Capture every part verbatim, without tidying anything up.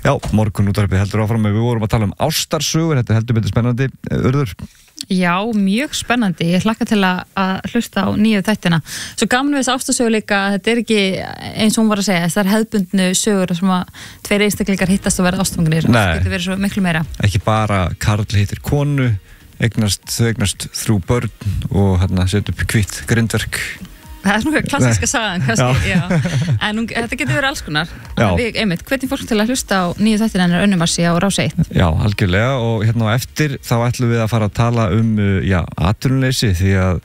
Já, morgun útvarpið heldur áfram. Við vorum að tala um ástarsögur, þetta er heldur betur spennandi. Urður? Já, mjög spennandi. Ég hlakka til að, að hlusta á nýju þættina. Svo gaman við þessu ástarsögur líka, þetta er ekki eins og hún var að segja, það er hefðbundnu sögur sem að tveir einstaklingar hittast og verða ástfangnir. Það getur verið svo miklu meira. Ekki bara karl hittir konu, eignast, þau eignast þrjú börn og hérna setja upp hvítt grindverk. Það er svona klassiska sagan, kannski, já. já. En hún, þetta getur verið alls konar. Við, einmitt, hvernig fólk til að hlusta á nýju þættina hennar Önnumarsi á Rás eitt? Já, algjörlega, og hérna á eftir þá ætlum við að fara að tala um, já, atvinnuleysi, því að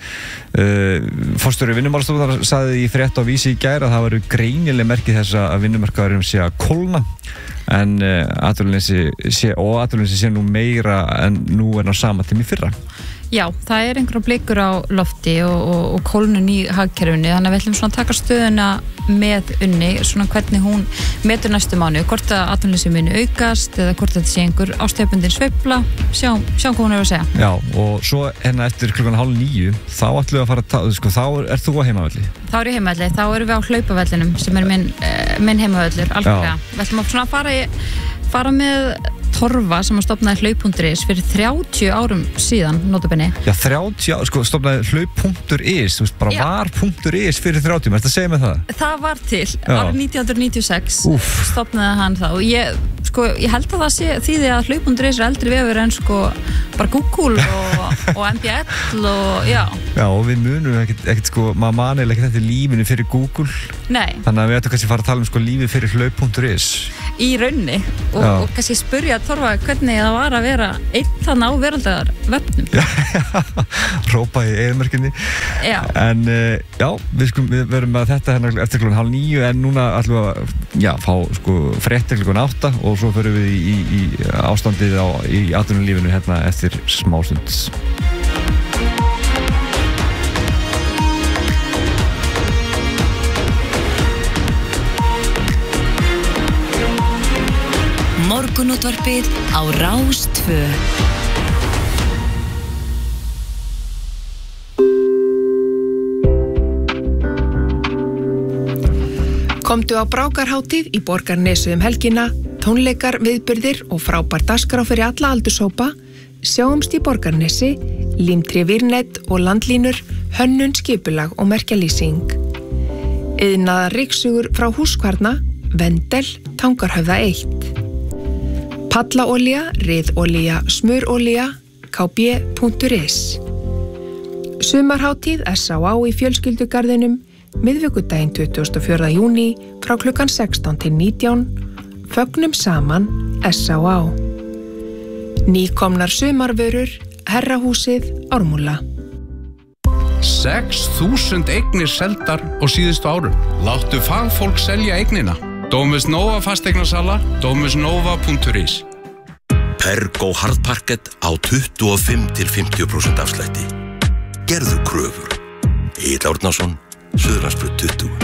uh, forstjóri Vinnumálastofnunar sagði í frétt á Vísi í gær að það varu greinileg merki þess að vinnumarkaðurinn sé að kólna, en uh, atvinnuleysi sé, og atvinnuleysi sé nú meira en nú en á sama tíma í fyrra. Já, það er einhverja blikur á lofti og, og, og kólnun í hagkerfinu, þannig að við ætlum svona að taka stöðuna með Unni, svona hvernig hún metur næstu mánuð, hvort að atvinnuleysi muni aukast eða hvort þetta sé einhver ástefnbundin sveifla, sjáum sjá hvað hún er að segja. Já, og svo hérna eftir klukkan hálf níu, þá ætlum við að fara að, sko, þá er, er þú á heimavelli? Þá er ég heimavelli, þá erum við á hlaupavellinum sem er minn, minn heimavellur, algjörlega. Við ætlum að svona fara í fara með Torfa sem að stofnaði hlaup punktur is fyrir þrjátíu árum síðan, notabenni. Já, þrjátíu, sko, stofnaði hlaup punktur is, þú veist, bara Já. var punktur is fyrir þrjátíu, ertu að segja mig það? Það var til, árið nítján hundruð níutíu og sex Úf. stofnaði hann það og ég, sko, ég held að það sé þýði að hlaup punktur is er eldri vefur en sko bara Google og, og M B L og já. Já, og við munum ekkert, ekkert sko, maður manilega ekkert þetta lífinu fyrir Google. Nei. Þannig að við ættum kannski að fara að tala um sko lífið fyrir hlaup punktur is. Í raunni og, og kannski spyrja Torfa hvernig það var að vera einn þann á veraldar vefnum. Já, já, rópa í eyðimörkinni. Já. En uh, já, við, skum, við verum með þetta hérna eftir klukkan hálf níu en núna ætlum við að, já, fá sko fréttir klukkan átta og svo förum við í, í, í ástandið á, í atvinnulífinu hérna eftir smásund. Morgunútvarpið á Rás tvö. Komdu á Brákarhátíð í Borgarnesi um helgina, tónleikar, viðburðir og frábær dagskrá fyrir alla aldurshópa. Sjáumst í Borgarnesi, límtré Vírnet og landlínur, hönnun, skipulag og merkjalýsing. Iðnaðar ryksugur frá Húskvarna, Vendel, Tangarhöfða eitt. Pallaolía, riðolía, smurolía, k b punktur is. Sumarhátíð S á á í fjölskyldugarðinum, miðvikudaginn tuttugasta og fjórða júní frá klukkan sextán til nítján. Fögnum saman S á á. Nýkomnar sumarvörur, Herrahúsið, Ármúla. sex þúsund eignir seldar á síðustu árum. Láttu fagfólk selja eignina. Domus Nova fasteignasala, domus nova punktur is. Pergo hardparkett á tuttugu og fimm til fimmtíu prósent afslætti. Gerðu kröfur. Egill Árnason, Suðurlandsbraut tuttugu.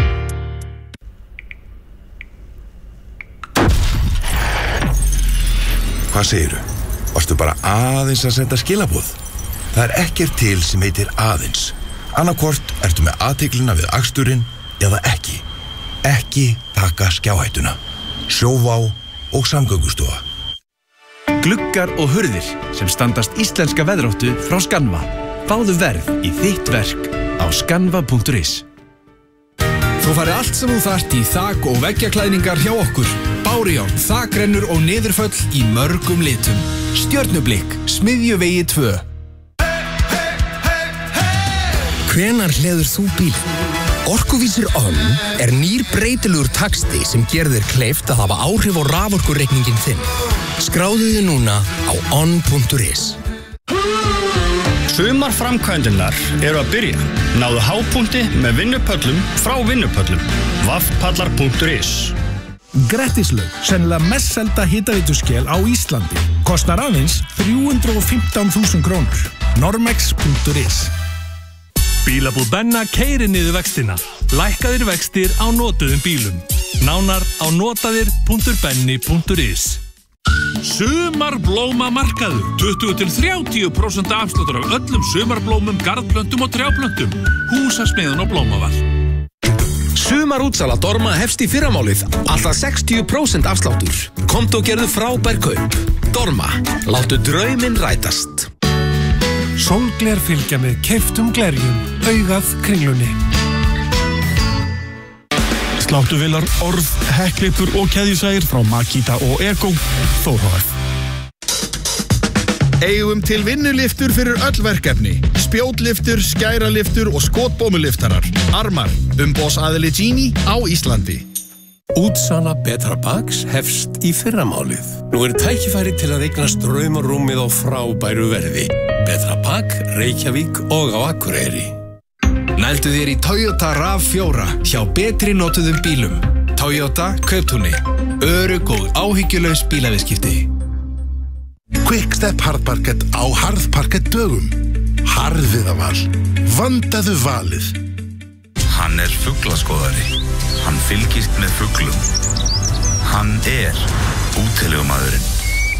Hvað segirðu? Varstu bara aðeins að senda skilaboð? Það er ekkert til sem heitir aðeins. Annarkvort ertu með athyglina við aksturinn eða ekki. Ekki taka skjáhættuna. Sjóvá og Samgöngustofa. Gluggar og hurðir sem standast íslenska veðráttu frá Skanva. Fáðu verð í þitt verk á skanva punktur is. Þú færði allt sem þú þarft í þak- og veggjaklæðningar hjá okkur. Bárujárn, þakrennur og niðurföll í mörgum litum. Stjörnublikk, Smiðjuvegi tvö. Hvenær hleður þú bílinn? Orkuvísir On er nýr breytilegur taxti sem gerir þér kleift að hafa áhrif á raforkureikningin þinn. Skráðu þig núna á on punktur is. Sumar framkvæmdirnar eru að byrja. Náðu hápunkti með vinnupöllum frá vinnupöllum. vaffpallar punktur is. Grettislaug, sennilega mest selda hitaveituskel á Íslandi. Kostar aðeins þrjú hundruð og fimmtán þúsund krónur. normex punktur is. Bílabúð Benna keyrir niður vextina. Lækkaðir vextir á notuðum bílum. Nánar á notaðir punktur benni punktur is. Sumarblómamarkaður. tuttugu til þrjátíu prósent afsláttur af öllum sumarblómum, garðplöntum og trjáplöntum. Húsasmiðjan og Blómaval. Sumarútsala Dorma hefst í fyrramálið, alltaf sextíu prósent afsláttur. Komdu og gerðu frábær kaup. Dorma, láttu drauminn rætast. Sólgler fylgja með keyptum glerjum, augað kringlunni. Sláttuvélar, orð, hekklipur og keðjusægir frá Makita og Ego, Þór H F. Eigum til vinnuliftur fyrir öll verkefni. Spjótliftur, skæraliftur og skotbómuliftarar. Armar, umboðsaðili Gini á Íslandi. Útsala Betra Paks hefst í fyrramálið. Nú er tækifæri til að eignast draumarúmið á frábæru verði. Betra Pak, Reykjavík og á Akureyri. Nældu þér í Toyota RAV fjóra hjá betri notuðum bílum. Toyota Kauptúni. Örugg og áhyggjulaus bílaviðskipti. Quickstep harðparkett á harðparkett dögum. Harðviðaval. Vandaðu valið. Hann er fuglaskoðari. Hann fylgist með fuglum. Hann er útilegumaðurinn.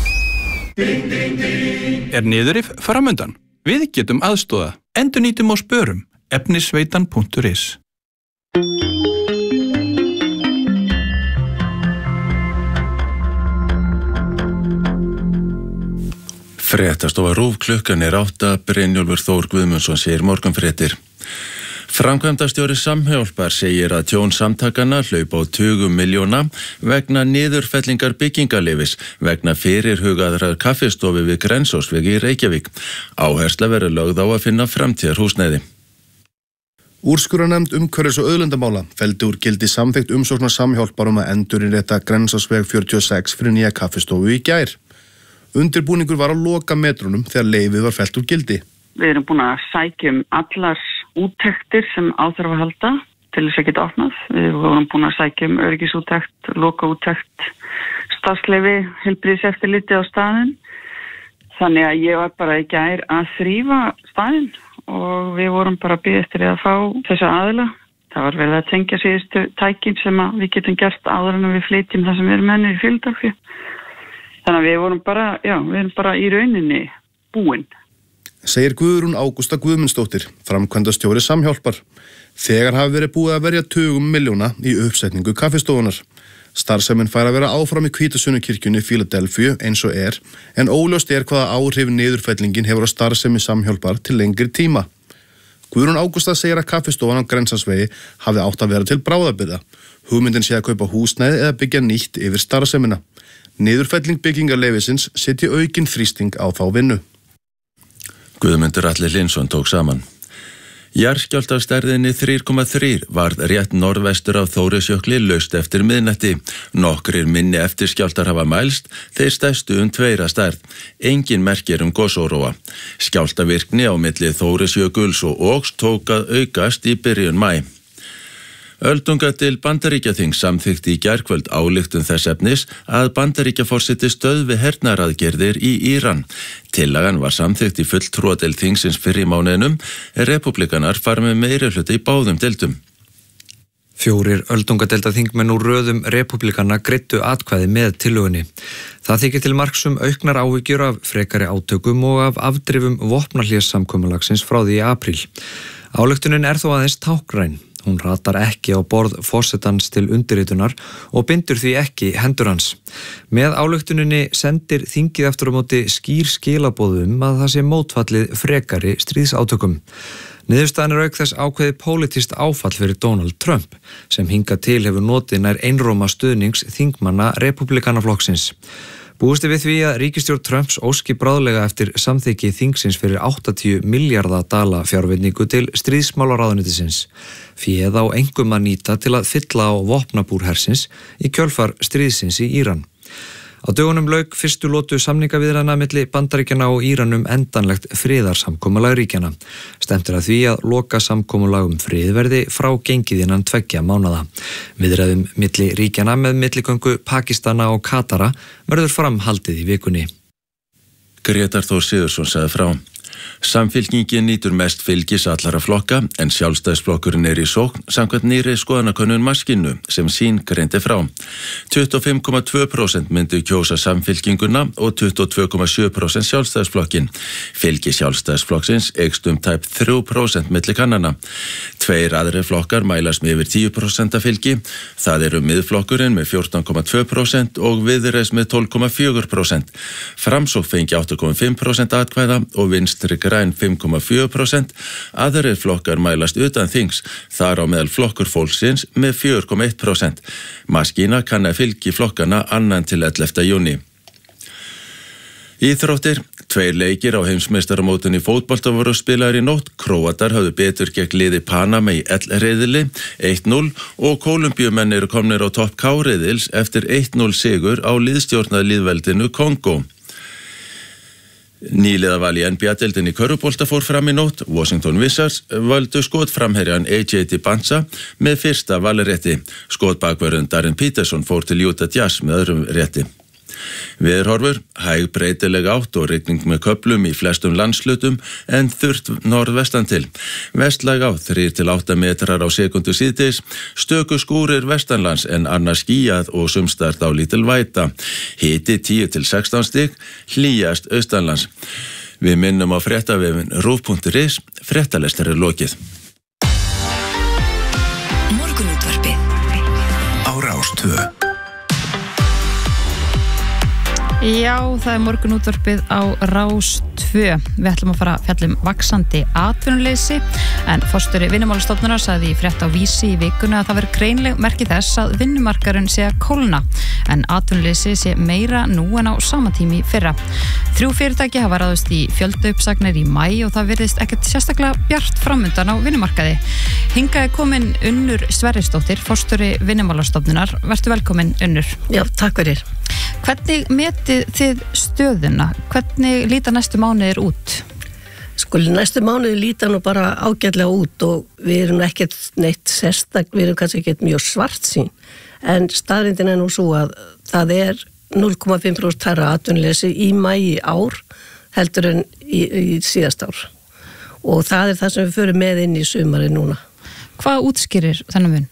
Er niðurrif framundan? Við getum aðstoða. Endurnýtum og spörum. efnisveitan punktur is. Fréttastofa RÚV, klukkan er átta, Brynjólfur Þór Guðmundsson segir morgunfréttir. Framkvæmdastjóri Samhjálpar segir að tjón samtakana hlaup á tugum miljóna vegna niðurfellingar byggingaleyfis vegna fyrirhugaðrar kaffistofu við Grensásvegi í Reykjavík. Áhersla verður lögð á að finna framtíðarhúsnæði. Úrskurðarnefnd umhverfis- og auðlindamála felldi úr gildi samþykkt umsóknar Samhjálpar um að endurinnrétta Grensásveg fjörutíu og sex fyrir nýja kaffistofu í gær. Undirbúningur var á loka metrunum þegar leyfið var fellt úr gildi. Við erum búin að sækja um allar úttektir sem á þarf að halda til þess að geta opnað. Við vorum búin að sækja um öryggisúttekt, lokaúttekt, starfsleyfi, heilbrigðiseftirliti á staðinn. Þannig að ég var bara í gær að þrífa staðinn og við vorum bara að bíða eftir að fá þessa aðila. Það var verið að tengja síðustu tækin sem að við getum gert áður en við flytjum það sem við erum mennir í Fíladelfíu. Þannig að við vorum bara, já, við erum bara í rauninni búin. Segir Guðrún Ágústa Guðmundsdóttir, framkvæmdastjóri Samhjálpar. Þegar hafi verið búið að verja tugum miljóna í uppsetningu kaffistofunar. Starfsemin fær að vera áfram í Hvítasunukirkjunni Fíladelfíu eins og er, en óljóst er hvaða áhrif niðurfellingin hefur á starfsemi Samhjálpar til lengri tíma. Guðrún Ágústa segir að kaffistofan á Grensásvegi hafi átt að vera til bráðabirgða. Hugmyndin sé að kaupa húsnæði eða byggja nýtt yfir starfsemina. Niðurfelling byggingarleyfisins setji aukinn þrýsting á þá vinnu. Guðmundur Atli Hlynsson tók saman. Jarðskjálfti af stærðinni þrjú komma þrjú varð rétt norðvestur af Þórisjökli laust eftir miðnætti. Nokkrir minni eftirskjálftar hafa mælst, þeir stærstu um tveira stærð. Engin merkir um gosóróa. Skjálftavirkni á milli Þórisjökuls og Óks tók að aukast í byrjun maí. Öldungadeild Bandaríkjaþings samþykkti í gærkvöld ályktun þess efnis að Bandaríkjaforseti stöðvi hernaðaraðgerðir í Íran. Tillagan var samþykkt í fulltrúadeild þingsins fyrr í mánuðinum, republikanar fara með meirihluta í báðum deildum. Fjórir öldungadeildarþingmenn úr röðum republikana greiddu atkvæði með tillögunni. Það þykir til marks um auknar áhyggjur af frekari átökum og af afdrifum vopnahléssamkomulagsins frá því í apríl. Ályktunin er þó aðeins táknræn. Hún ratar ekki á borð forsetans til undirritunar og bindur því ekki hendur hans. Með ályktuninni sendir þingið aftur á móti skýr skilaboðum að það sé mótfallið frekari stríðsátökum. Niðurstaðan er auk þess ákveðið pólitískt áfall fyrir Donald Trump, sem hingað til hefur notið nær einróma stuðnings þingmanna republikanaflokksins. Búist er við því að ríkisstjórn Trumps óski bráðlega eftir samþykki þingsins fyrir áttatíu milljarða dala fjárveitingu til stríðsmálaráðuneytisins. Féð á engum að nýta til að fylla á vopnabúr hersins í kjölfar stríðsins í Íran. Á dögunum lauk fyrstu lotu samningaviðræðna milli Bandaríkjanna og Íran um endanlegt friðarsamkomulag ríkjanna. Stefnt er að því að loka samkomulag um frið verði frá gengið innan tveggja mánaða. Viðræðum milli ríkjanna með milligöngu Pakistana og Katara verður framhaldið í vikunni. Grétar Þór Sigurðsson sagði frá. Samfylkingin nýtur mest fylgis allara flokka en Sjálfstæðisflokkurinn er í sókn samkvæmt nýrri skoðanakönnun Maskínu sem sín greindi frá. tuttugu og fimm komma tvö prósent myndu kjósa Samfylkinguna og tuttugu og tvö komma sjö prósent Sjálfstæðisflokkin. Fylgi Sjálfstæðisflokksins eykst um tæp þrjú prósent milli kannana. Tveir aðrir flokkar mælast með yfir tíu prósent fylgi. Það eru Miðflokkurinn með fjórtán komma tvö prósent og Viðreisn með tólf komma fjögur prósent. Framsókn fengi átta komma fimm prósent atkvæða og Vinstri græn fimm komma fjögur prósent. Aðrir flokkar mælast utan þings, þar á meðal Flokkur fólksins með fjögur komma eitt prósent. Maskína kann að fylgi flokkana annan til ellefta júní. Íþróttir, tveir leikir á heimsmeistaramótinu í fótbolta voru spilaðir í nótt. Króatar höfðu betur gegn liði Panama í L-riðili eitt núll og Kólumbíumenn eru komnir á topp K-riðils eftir eitt núll sigur á liðstjórnað liðveldinu Kongo. Nýliðaval í N B A-deildinni í körfubolta fór fram í nótt. Washington Wizards völdu skotframherjan A J Dibbanza með fyrsta valrétti. Skotbakvörðun Darren Peterson fór til Utah Jazz með öðrum rétti. Veðurhorfur, hæg breytileg átt og rigning með köflum í flestum landslutum en þurrt norðvestan til. Vestlæg átt þrír til átta metrar á sekundu síðdegis, stöku skúrir vestanlands en annars skýjað og sumstart á lítil væta. Hiti tíu til sextán stig, hlýjast austanlands. Við minnum á fréttavefin rúv punktur is, fréttalestar er lokið. Morgunútvarpið á Rás tvö. Já, það er morgunútvarpið á Rás tvö. Við ætlum að fara að fjalla um vaxandi atvinnuleysi en forstjóri Vinnumálastofnunar sagði í frétt á Vísi í vikunni að það veri greinileg merki þess að vinnumarkaðurinn sé að kólna en atvinnuleysi sé meira nú en á sama tími fyrra. Þrjú fyrirtæki hafa ráðist í fjöldauppsagnir í maí og það virðist ekkert sérstaklega bjart framundan á vinnumarkaði. Hingað er komin Unnur Sverrisdóttir, forstjóri Vinnumálastofnunar. Vertu velkomin, Unnur. Já, takk fyrir. Hvernig metið þið stöðuna? Hvernig líta næstu mánuðir út? Sko, næstu mánuðir líta nú bara ágætlega út og við erum ekkert neitt sérstak, við erum kannski ekkert mjög svartsýn, en staðrindin er nú svo að það er núll komma fimm prósent hærra atvinnuleysi í maí í ár heldur en í, í síðast ár og það er það sem við förum með inn í sumari núna. Hvað útskýrir þennan mun?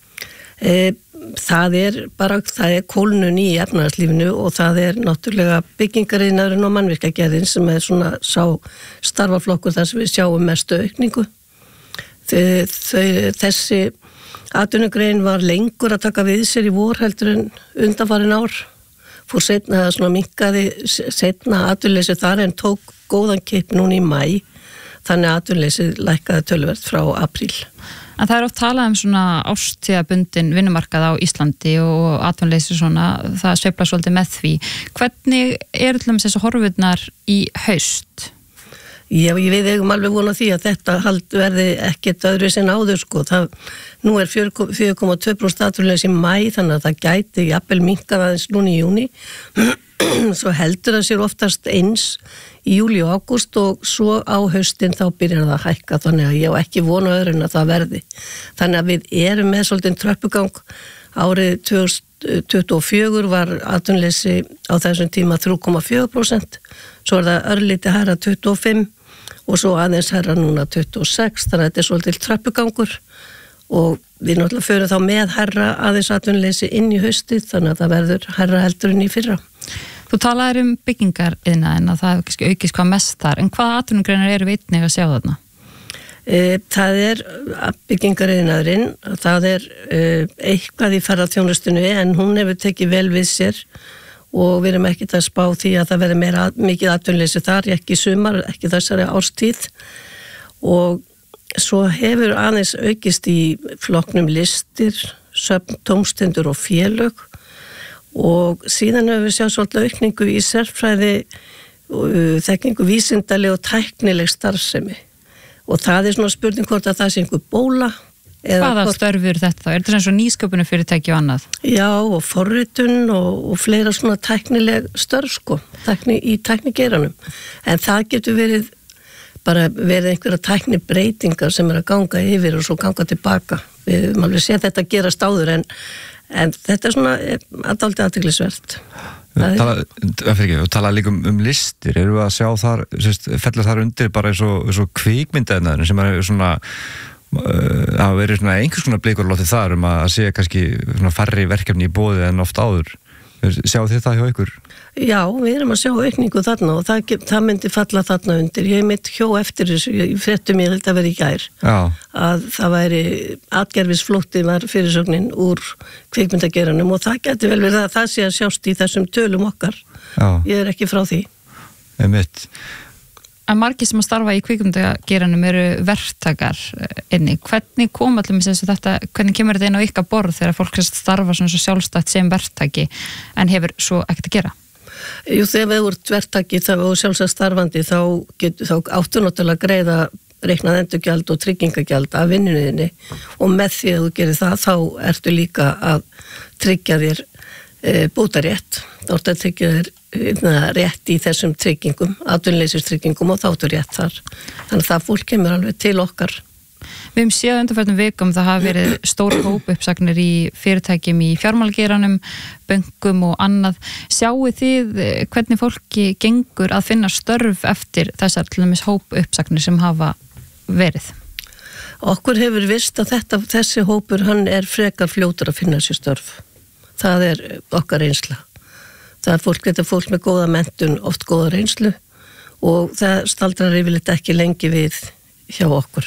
E, það er bara, það er kólnun í efnahagslífinu og það er náttúrulega byggingariðnaðurinn og mannvirkjagerðin sem er svona sá starfaflokkur þar sem við sjáum mestu aukningu. Þau, þau, þessi atvinnugrein var lengur að taka við sér í vor heldur en undanfarin ár. Fór setna það svona minkaði setna atvinnuleysi þar en tók góðan kipp núna í maí, þannig að atvinnuleysi lækkaði töluvert frá apríl. En það er oft talað um svona árstíðabundin vinnumarkað á Íslandi og atvinnuleysi svona, það sveiflar svolítið með því. Hvernig er allum þessu horfurnar í haust? Já, við eigum alveg vona því að þetta hald verði ekkert öðru sem áður sko. Það, nú er fjögur komma tvö prósent atvinnuleysi í maí þannig að það gæti jafnvel minkað aðeins núna í júní. Svo heldur það sér oftast eins í júlí og ágúst og svo á haustin þá byrjar það að hækka þannig að ég á ekki vona öðru en að það verði. Þannig að við erum með svolítið tröppugang. Árið tvö þúsund tuttugu og fjögur var atvinnuleysi á þessum tíma þrjú komma fjögur prósent, svo er það örlítið hærra tuttugu og fimm og svo aðeins hærra núna tuttugu og sex, þannig að þetta er svolítið tröppugangur og við náttúrulega förum þá með hærra aðeins atvinnuleysi inn í haustið þannig að það verður hærra heldur en í fyrra. Þú talaðir um byggingariðnaðinn að það hefur kannski aukist hvað mest þar, en hvaða atvinnugreinar eru við einnig að sjá þarna? E, það er byggingariðnaðurinn, það er e, eitthvað í ferðaþjónustunni en hún hefur tekið vel við sér og við erum ekkert að spá því að það verður meira mikið atvinnuleysi þar, ekki sumar, ekki þessari árstíð og svo hefur aðeins aukist í flokknum listir, söfn, tómstendur og félög og síðan hefur við sjá svolítið aukningu í sérfræði, þekkingu vísindaleg og tæknileg starfsemi og það er svona spurning hvort að það sé einhver bóla. Hvaða hvort... störfur þetta þá? Er þetta eins og nýsköpunum fyrirtæki og annað? Já, og forritun og, og fleira svona tæknileg störf sko, tækni, í tæknigeiranum. En það getur verið bara verið einhverja tæknibreytingar sem er að ganga yfir og svo ganga tilbaka. Við höfum alveg séð þetta gerast áður en En þetta er svona aðdálítið athyglisvert. Tala, ekki, og tala líka um, um listir, eru við að sjá þar, sérst, fellur þar undir bara eins og, eins og kvikmyndaðnaðurinn sem er svona uh, hafa verið svona einhvers konar blikur lotið þar um að sé kannski svona færri verkefni í boði en oft áður. Sjáu þið það hjá ykkur? Já, við erum að sjá aukningu þarna og það, það myndi falla þarna undir. Ég mitt hjó eftir þessu, ég fréttum ég held að vera í gær. Já. Að það væri atgerfisflótti var fyrirsögnin úr kvikmyndageranum og það geti vel verið að það sé að sjást í þessum tölum okkar. Já. Ég er ekki frá því. Einmitt. Að margir sem að starfa í kvikmyndageranum eru verktakar inni. Hvernig kom allir með þess að þetta, hvernig kemur þetta inn á ykkar borð þegar fólk starfa svona svo sjálfstætt sem verktaki en hefur svo ekkert að gera? Jú, þegar við vorum verktaki og sjálfstætt starfandi þá, getur, þá áttu náttúrulega að greiða reiknað endurgjald og tryggingagjald af vinnuninni og með því að þú gerir það þá ertu líka að tryggja þér e, bótarétt. Þá ertu að tryggja þér rétt í þessum tryggingum, atvinnuleysis-tryggingum og þá áttu rétt þar. Þannig að það fólk kemur alveg til okkar. Við hefum séð undanförnum vikum það hafa verið stór hópuppsagnir í fyrirtækjum í fjármálageranum, bönkum og annað. Sjáu þið hvernig fólki gengur að finna störf eftir þessar til dæmis hópuppsagnir sem hafa verið? Okkur hefur vist að þetta, þessi hópur hann er frekar fljótur að finna sér störf. Það er okkar reynsla. Það er fólk, þetta er fólk með góða menntun, oft góða reynslu og það staldrar yfirleitt ekki lengi við hjá okkur.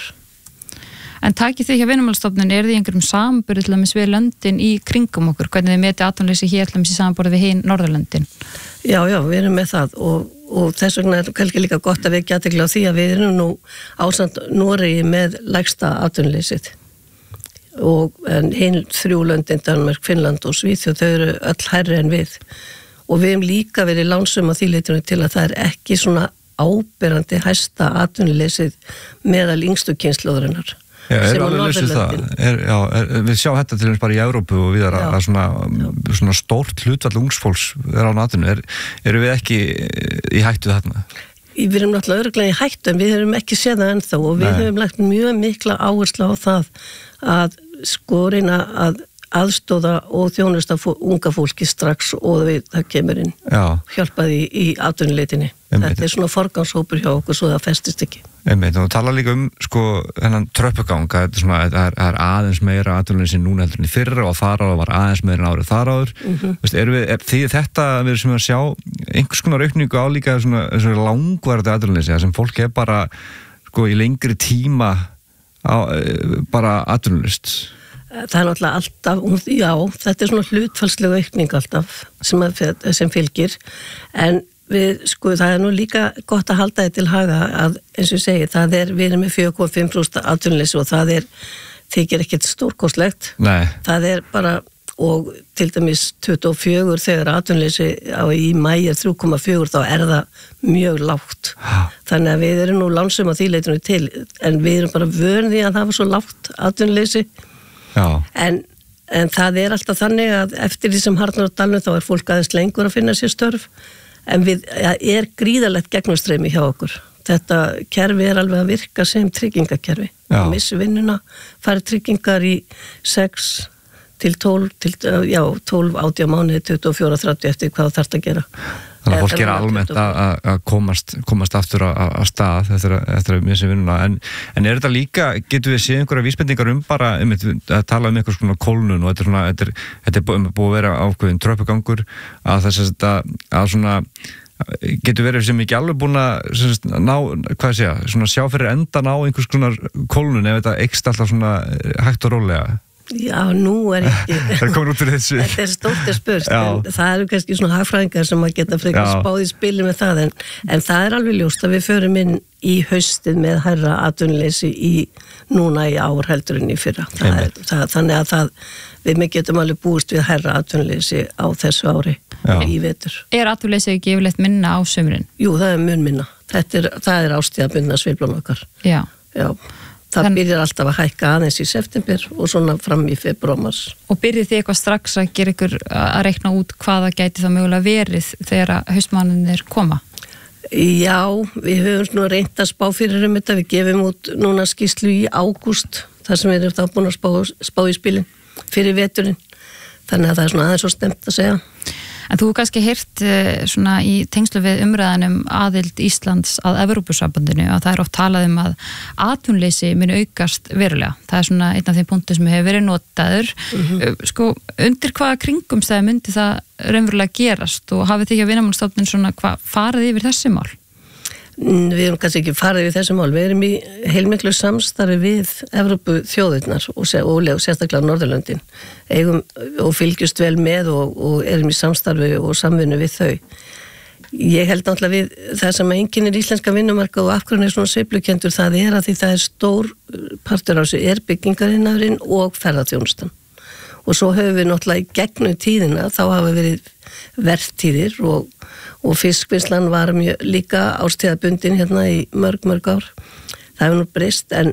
En takið þið hjá Vinnumálastofnun, er þið í einhverjum samanburði til dæmis við löndin í kringum okkur? Hvernig þið metið atvinnuleysi hér til dæmis í samanburði við hin Norðurlöndin? Já, já, við erum með það og, og þess vegna er kannski líka gott að við geta ekki á því að við erum nú ásamt Noregi með lægsta atvinnuleysið. Og en hin þrjú löndin, Danmörk, Finnland og Svíþjóð, þau eru öll hærri en við. Og við hefum líka verið lánsum að því leitunum til að það er ekki svona áberandi hæsta atvinnuleysið meðal yngstu kynslóðurinnar. Já, er alveg leysið það? Er, já, er, við sjá þetta til dæmis bara í Evrópu og við erum að svona, svona stórt hlutvall ungsfólks er á natinu. Er, eru við ekki í hættu þarna? Við erum náttúrulega örugglega í hættu en við erum ekki séð það ennþá og við Nei. Hefum lagt mjög mikla áherslu á það að sko reyna að aðstóða og þjónusta unga fólki strax og við, það kemur inn Já. Hjálpaði í, í atvinnuleitinni. Þetta er svona forgangshópur hjá okkur svo það festist ekki. Einmitt, og tala líka um sko hennan tröppuganga, þetta er svona, það er, er aðeins meira atvinnuleysi núna heldur en í fyrra og þar áður var aðeins meira en árið þar áður. Mm-hmm. Vist, er við, er, því þetta við sem að sjá einhvers konar aukningu á líka svona, svona langvarandi atvinnuleysi sem fólk er bara sko í lengri tíma á, bara atvinnuleyst. Það er náttúrulega alltaf, já, þetta er svona hlutfallslega aukning alltaf sem, að, sem fylgir, en við, sko, það er nú líka gott að halda þetta til haga að, eins og ég segi, það er, við erum með fjögur komma fimm prósent atvinnuleysi og það er, þykir ekkert stórkostlegt. Nei. Það er bara, og til dæmis tuttugu og fjögur þegar atvinnuleysi á í maí er þrjú komma fjögur þá er það mjög lágt. Þannig að við erum nú lánsum að því leitunum til, en við erum bara vörði að það var svo lágt atvinnuleysi. En, en það er alltaf þannig að eftir því sem harðnar á dalnum þá er fólk aðeins lengur að finna sér störf en við er gríðalegt gegnumstreymi hjá okkur. Þetta kerfi er alveg að virka sem tryggingakerfi. Það missi vinnuna, fari tryggingar í sex til tólf, til, já, tólf, átján mánuði, tuttugu og fjögur, þrjátíu eftir hvað það þarf að gera. Þannig að fólk er almennt að komast, komast aftur að stað eftir að, eftir að missi vinnuna. En, en er þetta líka, getur við séð einhverja vísbendingar um bara, um að tala um einhvers konar kólnun og þetta er, svona, þetta er, þetta er búið að vera ákveðin tröppugangur að þess að, að svona, getur verið sem ekki alveg búin að ná, hvað sé ég, svona sjá fyrir endan á einhvers konar kólnun ef þetta eykst alltaf svona hægt og rólega. Já, nú er ekki Það komur út fyrir þessu Þetta er stórt að spurt en það eru kannski svona hagfræðingar sem að geta frekar spáð í spili með það en, en það er alveg ljóst að við förum inn í haustið með hærra atvinnuleysi í núna í ár heldur en í fyrra það er, það, þannig að það við með getum alveg búist við hærra atvinnuleysi á þessu ári Já. Í vetur Er atvinnuleysi ekki yfirleitt minna á sumrin? Jú, það er mun minna Þetta er, það er ástíðabundna sveiflan okkar Já, Já. Það Þann... byrjar alltaf að hækka aðeins í september og svona fram í febrúar mars. Og byrjið þið eitthvað strax að gera ykkur að reikna út hvaða gæti það mögulega verið þegar haustmánuðir koma? Já, við höfum nú reynt að spá fyrir um þetta. Við gefum út núna skýrslu í ágúst þar sem við erum þá búin að spá, spá í spilin fyrir veturinn. Þannig að það er svona aðeins svo stemt að segja. En þú hefur kannski heyrt svona í tengslu við umræðanum aðild Íslands að Evrópusambandinu að það er oft talað um að atvinnuleysi muni aukast verulega. Það er svona einn af þeim punktum sem hefur verið notaður. Mm-hmm. Sko, undir hvaða kringumstæði myndi það raunverulega gerast og hafið þið hjá Vinnumálastofnun svona hvað farið yfir þessi mál? Við erum kannski ekki farið við þessi mál. Við erum í heilmiklu samstarfi við Evrópu þjóðirnar og, og, og sérstaklega Norðurlöndin. Eigum og fylgjust vel með og, og erum í samstarfi og samvinnu við þau. Ég held náttúrulega við það sem einkennir íslenska vinnumarkað og af hverju hann er svona sveiflukendur, það er að því það er stór partur á þessu er byggingarinnnaðurinn og ferðaþjónustan. Og svo höfum við náttúrulega í gegnum tíðina þá hafa verið vertíðir og og fiskvinnslan var mjög líka árstíðabundin hérna í mörg, mörg ár. Það hefur nú breyst, en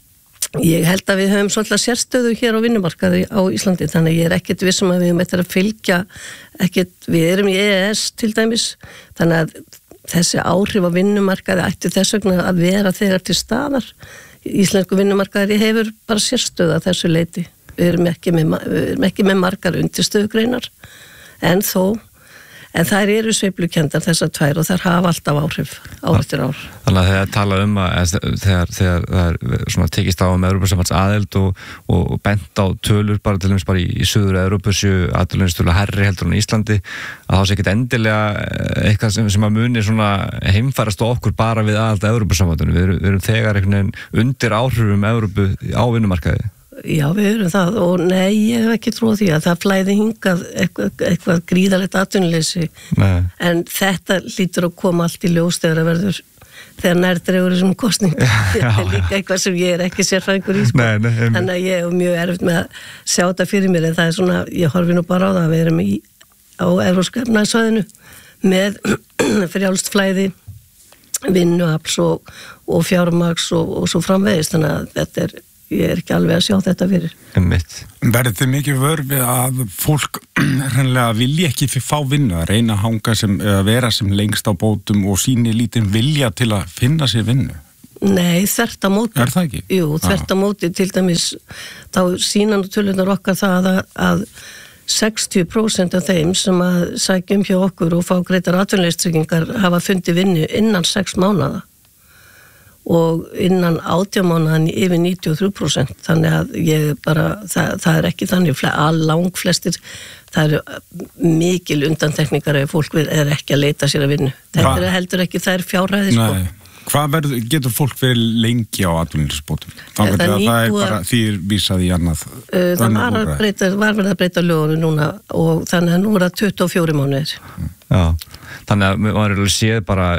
ég held að við höfum svolítið sérstöðu hér á vinnumarkaði á Íslandi, þannig að ég er ekkert vissum að við höfum eftir að fylgja, ekkert, við erum í E E S til dæmis, þannig að þessi áhrif á vinnumarkaði ætti þess vegna að vera þegar til staðar. Íslensku vinnumarkaði hefur bara sérstöðu að þessu leiti. Við erum ekki með, við erum ekki með margar undirstöðugreinar, en þó En þær eru sveiflukendar þessar tvær og þær hafa alltaf áhrif ár eftir ár. Þannig að þegar tala um að þegar, þegar það er svona tekist á um Evrópusambands aðild og, og bent á tölur bara til dæmis bara í, í söður Evrópu séu atvinnuleysistölu hærri heldur en í Íslandi, að þá sé ekkert endilega eitthvað sem, sem að muni svona heimfærast okkur bara við aðild að Evrópusambandinu. Við erum, við erum þegar einhvern veginn undir áhrifum Evrópu á vinnumarkaði. Já, við erum það og nei, ég hef ekki trúið því að það flæði hingað eitthvað, eitthvað gríðalegt atvinnuleysi. Nei. En þetta lítur að koma allt í ljós þegar að verður, þegar nærtregur þessum kosning. Þetta er líka eitthvað sem ég er ekki sérfræðingur í sko. Nei, nei, Þannig að ég er mjög erfitt með að sjá þetta fyrir mér, en það er svona, ég horfi nú bara á það að við erum í, á Evrópska efnahagssvæðinu með frjálst flæði, vinnuafls og, og fjármagns og, og svo framvegis, þannig að þetta er ég er ekki alveg að sjá þetta fyrir. Verður þið mikið vör við að fólk hreinlega vilja ekki fyrir fá vinnu, að reyna að hanga sem, að vera sem lengst á bótum og síni lítinn vilja til að finna sér vinnu? Nei, þvert á móti. Er það ekki? Jú, þvert á móti, til dæmis þá sínan og tölunar okkar það að, að sextíu prósent af þeim sem að sækja um hjá okkur og fá greitar atvinnuleysistryggingar hafa fundið vinnu innan sex mánaða. Og innan átján mánaðan yfir níutíu og þrjú prósent, þannig að ég bara, það, það er ekki þannig, lang flestir, það eru mikil undantekningar ef fólk er ekki að leita sér að vinnu. Þetta er heldur ekki, það er fjárhæði sko. Nei, hvað verður, getur fólk verið lengi á atvinnuleysisbótum? Það, það, það er bara því er vísað í annað. Það var, að breyta, var verið að breyta lögunum núna og þannig að nú er það tuttugu og fjórir mánuðir. Já, þannig að maður er alveg séð bara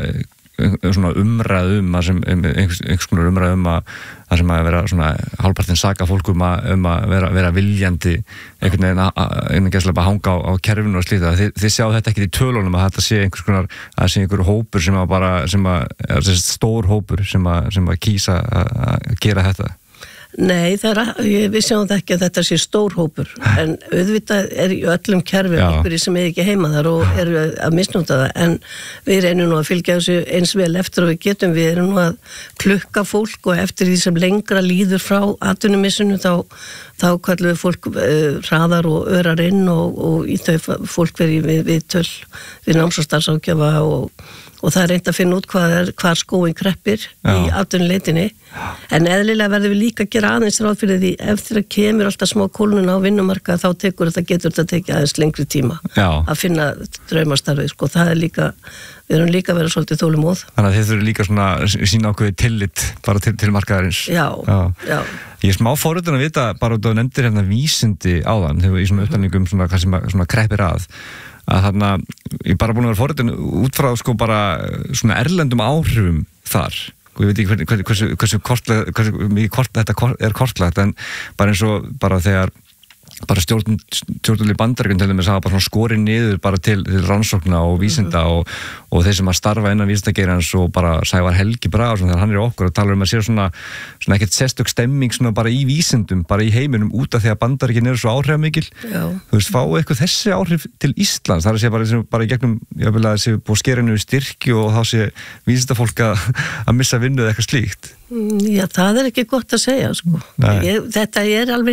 svona umræð um að sem, einhvers, einhvers konar umræð um að það sem að vera svona hálfpartinn saka fólk um að, um að vera, vera viljandi einhvern veginn að, einhvern veginn að hanga á, á kerfinu og slíta. Þið, þið sjáu þetta ekki í tölunum að þetta sé einhvers konar, að það sé einhver hópur sem að bara, sem að, stór hópur sem að, sem að kýsa að, að gera þetta. Nei, það er, við sjáum það ekki að þetta sé stór hópur, en auðvitað er í öllum kerfum einhverju sem er ekki heima þar og eru að misnóta það, en við reynum nú að fylgja þessu eins vel eftir og við getum, við erum nú að klukka fólk og eftir því sem lengra líður frá atvinnumissinu þá, þá kallum við fólk uh, hraðar og örar inn og, og í þau fólk verið við, við töl, við náms- og starfságjafa og og það er reynt að finna út hvað, er, hvað skóin kreppir Já. Í atvinnuleitinni en eðlilega verður við líka að gera aðeins ráð fyrir því ef þeirra kemur alltaf smá kólnun á vinnumarka þá tekur þetta, getur þetta tekið aðeins lengri tíma Já. Að finna draumastarfið sko, það er líka, við erum líka að vera svolítið þólumóð. Þannig að þið þurfum líka svona sína ákveði tillit bara til, til markaðarins. Já, Já. Já. Ég er smá forritin að vita bara út af nefndir hérna vísindi áðan þegar í svona upptalningum svona hvað sem svona kreppir að að þarna, ég er bara búin að vera forritin út frá sko bara svona erlendum áhrifum þar og ég veit ekki hversu, hversu, hversu, kortlega, hversu mikið kort, þetta er kortlagt en bara eins og bara þegar bara stjórn, stjórnul í Bandaríkjunum til þess að hafa bara svona skorið niður bara til, til rannsókna og vísinda mm-hmm. og, og þeir sem að starfa innan vísindageirans og bara Sævar Helgi Bragason þegar hann er okkur og talar um að séu svona, svona ekkert sérstök stemming svona bara í vísindum, bara í heiminum út af því að Bandaríkin eru svo áhrifamikil. Já. Þú veist, fá eitthvað þessi áhrif til Íslands, það er að sé bara, bara í gegnum, ég vil að það sé búið skerinu í styrki og þá sé vísindafólk að, að missa vinnu eða eitthvað slíkt. Já, það er ekki gott að segja sko. Ég, þetta er alveg nýtt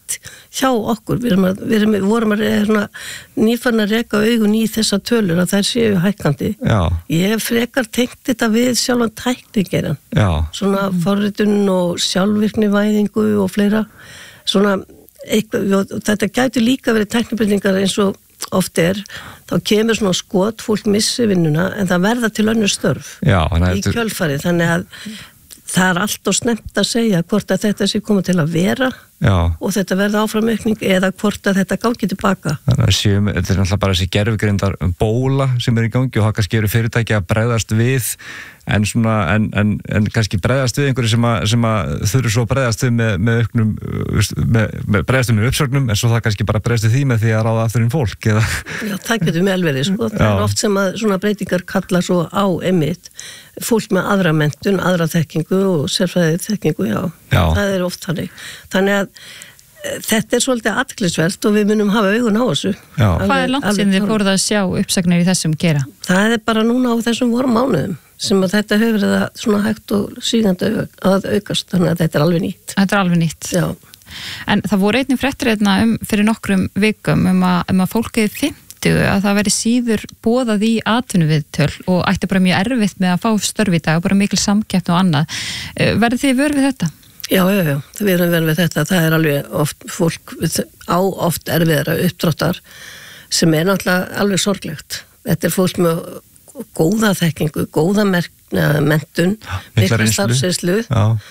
nýtt hjá okkur, við, erum að, við, erum, við vorum að hérna, nýfann að reka augun í þessa tölur að þær séu hækkandi. Já. Ég hef frekar tengt þetta við sjálfan tæknigeran, svona forritun og sjálfvirknivæðingu og fleira, svona eitthvað, þetta gæti líka verið tæknibyrningar eins og oft er, þá kemur svona skot, fólk missi vinnuna en það verða til önnur störf Já, í kjölfarið, þannig að það er allt og snemmt að segja hvort að þetta sé komið til að vera Já. Og þetta verða áframaukning eða hvort að þetta gangi tilbaka. Þannig að séum, þetta er náttúrulega bara þessi gerfugreindar bóla sem er í gangi og það kannski eru fyrirtæki að bregðast við en, svona, en, en, en kannski bregðast við einhverju sem að, sem að þurfi svo að bregðast við með, með auknum, með, með bregðast við með uppsögnum en svo það kannski bara bregðast við því með því að ráða aftur inn fólk. Eða? Já, það getur vel verið, sko. Það er oft sem að svona breytingar kalla svo á einmitt fólk með aðra menntun, aðra þekkingu og sérfræðið þekkingu, já. já. Það er oft þannig. Þannig að þetta er svolítið athyglisvert og við munum hafa augun á þessu. Já. Hvað er langt sem þið fóruð að sjá uppsagnir í þessum gera? Það er bara núna á þessum voru mánuðum sem að þetta hefur verið að svona hægt og sígandi að aukast, þannig að þetta er alveg nýtt. Þetta er alveg nýtt. Já. En það voru einnig fréttir hérna um fyrir nokkrum vikum um að, um að fólkið fimmtu að það veri síður boðað í atvinnuviðtöl og ætti bara mjög erfitt með að fá störf í dag og bara mikil samkeppni og annað. Verðið þið vör við þetta? Já, já, já, við erum vel við þetta. Það er alveg oft fólk á oft erfiðara uppdráttar sem er náttúrulega alveg sorglegt. Þetta er fólk með góða þekkingu, góða menntun, mikla starfsreynslu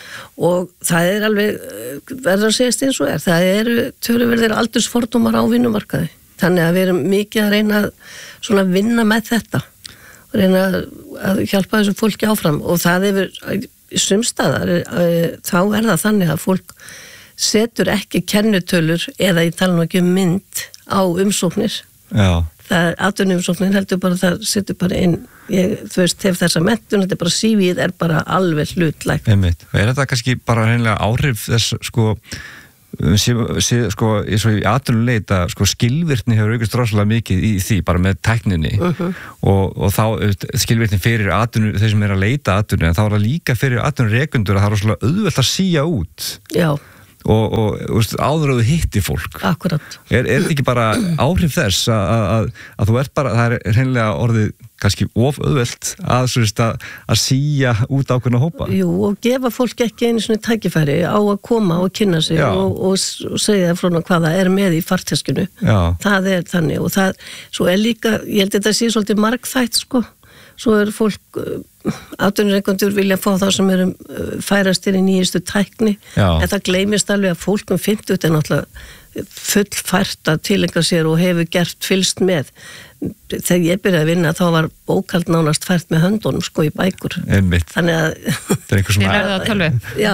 og það er alveg, verður að segja eins og er, það eru töluverðir aldursfordómar á vinnumarkaði. Þannig að við erum mikið að reyna að vinna með þetta og reyna að hjálpa þessu fólki áfram og það hefur sumstaðar, þá er það þannig að fólk setur ekki kennitölur eða ég tala nú ekki um mynd á umsóknir. Já. Það er atvinnuumsóknin heldur bara, það setur bara inn, ég, þú veist, ef þessa menntun, þetta er bara C V-ið er bara alveg hlutlægt. Einmitt. Er þetta kannski bara reynilega áhrif þess, sko, sé, sé, sko, eins og í atvinnuleita, sko, skilvirkni hefur aukist rosalega mikið í því, bara með tækninni uh-huh. og, og þá skilvirkni fyrir atvinnu, þeir sem er að leita atvinnu, en þá er það líka fyrir atvinnurekendur að það er rosalega auðvelt að síja út. Já. og, og, og áður að þú hitti fólk. Akkurat. Er, er þetta ekki bara áhrif þess að, að, að þú ert bara, það er hreinlega orðið kannski of auðvelt að, að, að síja út ákveðna hópa? Jú, og gefa fólk ekki einu svona tækifæri á að koma og kynna sig og, og, og segja frá hvað það er með í farteskinu. Það er þannig og það, svo er líka, ég held að þetta sé svolítið margþætt, sko. Svo er fólk, atvinnurekendur vilja fá það sem eru færastir í nýjustu tækni, Já. En það gleymist alveg að fólk um fimmtugt er náttúrulega fullfært að tilenga sér og hefur gert fylgst með. Þegar ég byrjaði að vinna þá var bókald nánast fært með höndunum sko í bækur. Einmitt. Þannig að það er einhver svona Já,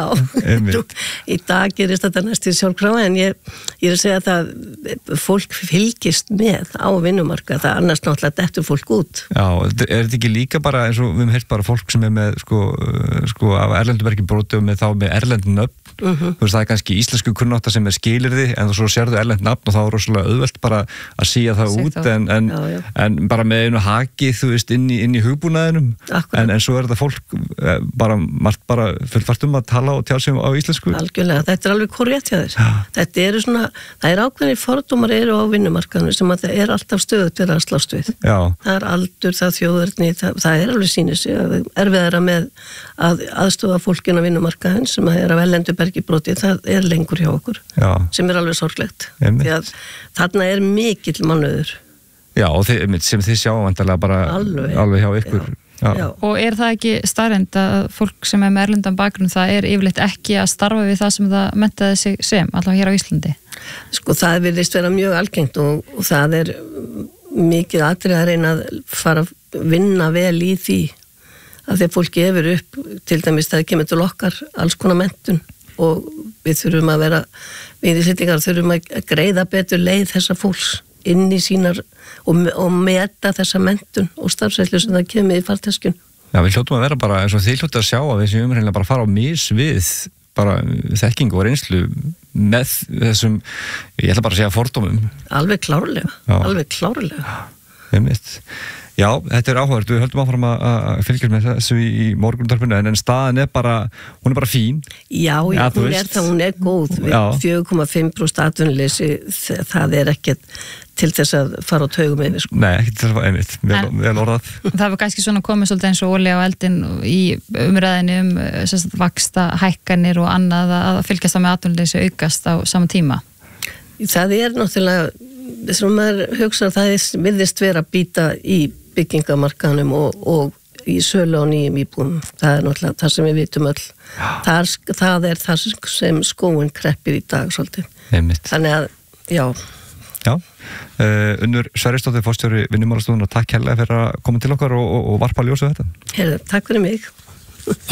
í dag gerist þetta næstum sjálfkrafa en ég, ég er að segja að það fólk fylgist með á vinnumarka, það annars náttúrulega dettur fólk út. Já, er þetta ekki líka bara eins og við hefum heilt bara fólk sem er með sko, sko af erlendu verki broti og með þá með erlendu nöfn, uh-huh. Þú veist það er kannski íslensku kunnátta sem er skilyrði en þú svo sérðu erlend nafn og þá er rosalega auðvelt bara að síja það Sýtt út á. en, en já, en bara með einu haki þú veist inn í, inn í hugbúnaðinum en, en svo er þetta fólk bara margt bara fullfært um að tala og tjá sig á íslensku. Algjörlega, þetta er alveg korrétt hjá þér. Þetta eru svona, það er ákveðni fordómar eru á vinnumarkaðinu sem að það er alltaf stöðugt við að slást við. Já. Það er aldur, það þjóðurni, það, það er alveg sýnir sig að erfiðara með að aðstofa fólkin á vinnumarkaðin sem að er af erlendu bergi broti, það er lengur hjá okkur. Já. Sem er alveg sorglegt. Því að þarna er mikill mannauður. Já, og þið, sem þið sjá vantarlega bara alveg, alveg hjá ykkur. Já. Já. Og er það ekki staðreynd að fólk sem er með erlendan bakgrunn, það er yfirleitt ekki að starfa við það sem það menntaði sig sem, allavega hér á Íslandi? Sko, það virðist vera mjög algengt og, og það er mikið atrið að reyna að fara að vinna vel í því að því að fólki hefur upp, til dæmis það kemur til okkar alls konar menntun og við þurfum að vera, við Íslendingar þurfum að greiða betur leið þessa fólks inn í sínar og, og meta þessa menntun og starfsætlu sem það kemur í farteskun. Já, við hljóttum að vera bara eins og þið hljóttum að sjá að við séum umreinlega bara að fara á mis við bara þekkingu og reynslu með þessum, ég ætla bara að segja fordómum. Alveg klárlega, Já. alveg klárlega. Einmitt. Já, þetta er áhugavert, við höldum áfram að, að fylgjast með þessu í, í morgunútvarpinu en, en staðan er bara, hún er bara fín. Já, já hún er það, hún er góð. fjögur komma fimm prósent atvinnuleysi, það er ekkert til þess að fara á taugum yfir. Sko. Nei, ekki til þess að fara einmitt, vel, vel orðað. Það var kannski svona komið svolítið eins og olía á eldin í umræðinu um sérst, vaksta hækkanir og annað að fylgjast á með atvinnuleysi aukast á sama tíma. Það er náttúrulega, þess að maður hugsa að það er virðist vera að býta í byggingamarkaðnum og, og í sölu á nýjum íbúum. Það er náttúrulega það sem við vitum öll. Það, það er það sem skóin kreppir í dag svolítið. Einmitt. Þannig að, já. Já, uh, Unnur Sverrisdóttir, forstjóri Vinnumálastofnunar, takk hérlega fyrir að koma til okkar og, og, og varpa ljósu þetta. Herðu, takk fyrir mig.